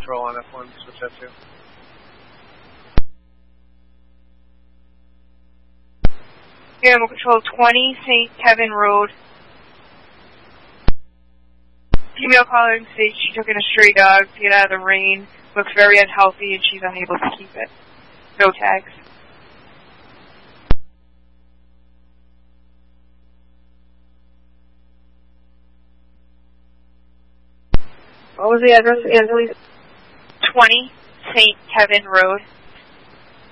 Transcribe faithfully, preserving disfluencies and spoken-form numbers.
patrol on F one, switch that to. Animal Control twenty, Saint Kevin Road. Female caller states she took in a stray dog to get out of the rain. Looks very unhealthy and she's unable to keep it. No tags. What was the address again, please? twenty, Saint Kevin Road.